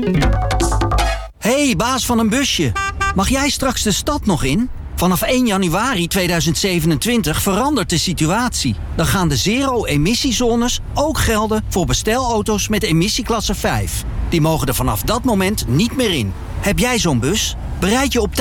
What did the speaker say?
Hey, baas van een busje. Mag jij straks de stad nog in? Vanaf 1 januari 2027 verandert de situatie. Dan gaan de zero-emissiezones ook gelden voor bestelauto's met emissieklasse 5. Die mogen er vanaf dat moment niet meer in. Heb jij zo'n bus? Bereid je op tijd